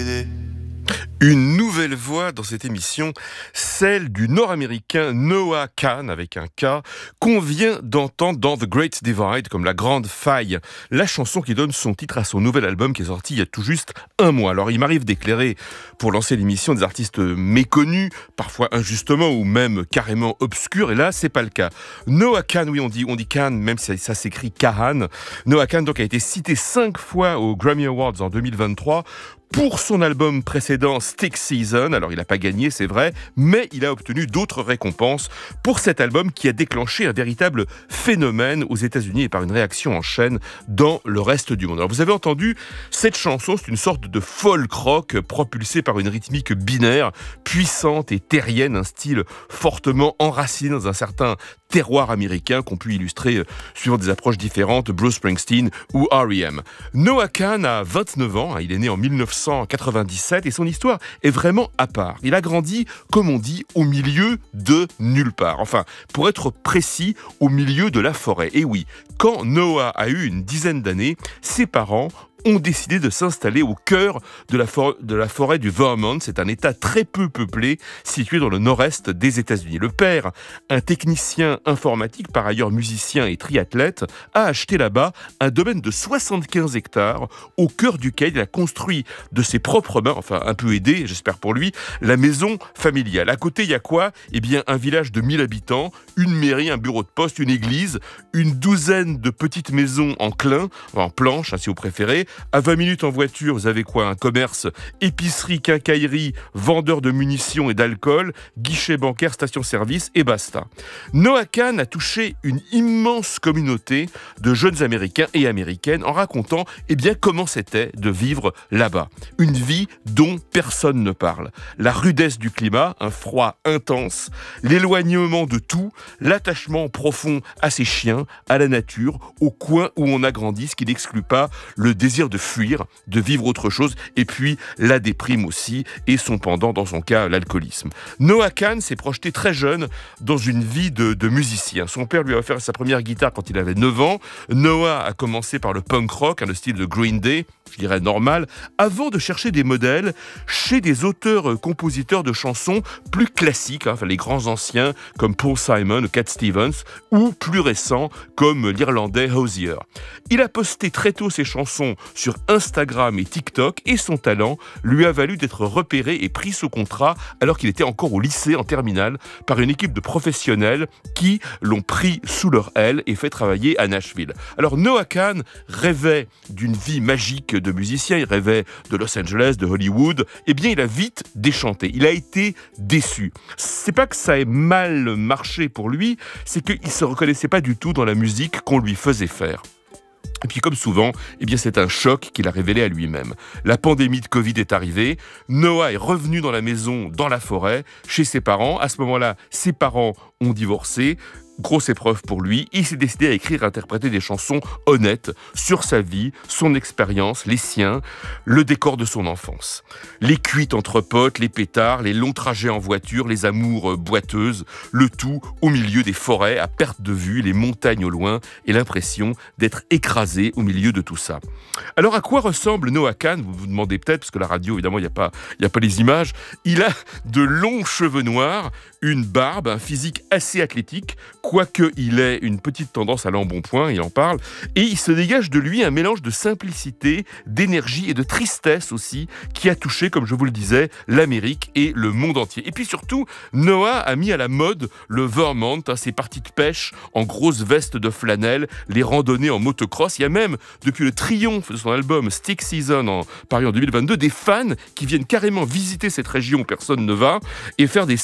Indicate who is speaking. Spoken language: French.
Speaker 1: Une nouvelle voix dans cette émission, celle du Nord-Américain Noah Kahan, avec un K, qu'on vient d'entendre dans The Great Divide, comme la grande faille, la chanson qui donne son titre à son nouvel album qui est sorti il y a tout juste un mois. Alors il m'arrive d'éclairer, pour lancer l'émission, des artistes méconnus, parfois injustement ou même carrément obscurs, et là c'est pas le cas. Noah Kahan, oui on dit Kahan, même si ça s'écrit Kahan. Noah Kahan donc a été cité 5 fois aux Grammy Awards en 2023, pour son album précédent Stick Season. Alors il n'a pas gagné, c'est vrai, mais il a obtenu d'autres récompenses pour cet album qui a déclenché un véritable phénomène aux États-Unis et par une réaction en chaîne dans le reste du monde. Alors vous avez entendu, cette chanson, c'est une sorte de folk rock propulsée par une rythmique binaire, puissante et terrienne, un style fortement enraciné dans un certain terroir américain qu'on peut illustrer suivant des approches différentes, Bruce Springsteen ou R.E.M. Noah Kahan a 29 ans, il est né en 1997 et son histoire est vraiment à part. Il a grandi, comme on dit, au milieu de nulle part. Enfin, pour être précis, au milieu de la forêt. Et oui, quand Noah a eu une dizaine d'années, ses parents ont décidé de s'installer au cœur de la forêt du Vermont. C'est un état très peu peuplé, situé dans le nord-est des États-Unis. Le père, un technicien informatique, par ailleurs musicien et triathlète, a acheté là-bas un domaine de 75 hectares, au cœur duquel il a construit de ses propres mains, enfin un peu aidé, j'espère pour lui, la maison familiale. À côté, il y a quoi ? Eh bien, un village de 1000 habitants, une mairie, un bureau de poste, une église, une douzaine de petites maisons en clin, en planche, si vous préférez. À 20 minutes en voiture, vous avez quoi ? Un commerce, épicerie, quincaillerie, vendeur de munitions et d'alcool, guichet bancaire, station-service et basta. Noah Kahan a touché une immense communauté de jeunes Américains et Américaines en racontant comment c'était de vivre là-bas. Une vie dont personne ne parle. La rudesse du climat, un froid intense, l'éloignement de tout, l'attachement profond à ses chiens, à la nature, au coin où on a grandi, ce qui n'exclut pas le désir de fuir, de vivre autre chose, et puis la déprime aussi, et son pendant, dans son cas, l'alcoolisme. Noah Kahan s'est projeté très jeune dans une vie de musicien. Son père lui a offert sa première guitare quand il avait 9 ans. Noah a commencé par le punk rock, le style de Green Day, je dirais normal, avant de chercher des modèles chez des auteurs-compositeurs de chansons plus classiques, les grands anciens comme Paul Simon ou Cat Stevens, ou plus récents comme l'Irlandais Hozier. Il a posté très tôt ses chansons sur Instagram et TikTok et son talent lui a valu d'être repéré et pris sous contrat alors qu'il était encore au lycée en terminale par une équipe de professionnels qui l'ont pris sous leur aile et fait travailler à Nashville. Alors Noah Kahan rêvait d'une vie magique de musicien, il rêvait de Los Angeles, de Hollywood. Il a vite déchanté, il a été déçu. C'est pas que ça ait mal marché pour lui, c'est qu'il se reconnaissait pas du tout dans la musique qu'on lui faisait faire. Et puis comme souvent, c'est un choc qu'il a révélé à lui-même. La pandémie de Covid est arrivée, Noah est revenu dans la maison, dans la forêt, chez ses parents. À ce moment-là, ses parents ont divorcé. Grosse épreuve pour lui, il s'est décidé à écrire et interpréter des chansons honnêtes sur sa vie, son expérience, les siens, le décor de son enfance. Les cuites entre potes, les pétards, les longs trajets en voiture, les amours boiteuses, le tout au milieu des forêts à perte de vue, les montagnes au loin et l'impression d'être écrasé au milieu de tout ça. Alors à quoi ressemble Noah Kahan ? Vous vous demandez peut-être, parce que la radio évidemment il n'y a pas les images. Il a de longs cheveux noirs, une barbe, un physique assez athlétique, quoique il ait une petite tendance à l'embonpoint, il en parle, et il se dégage de lui un mélange de simplicité, d'énergie et de tristesse aussi, qui a touché, comme je vous le disais, l'Amérique et le monde entier. Et puis surtout, Noah a mis à la mode le Vermont, ses parties de pêche en grosses vestes de flanelle, les randonnées en motocross. Il y a même, depuis le triomphe de son album Stick Season paru en 2022, des fans qui viennent carrément visiter cette région où personne ne va et faire des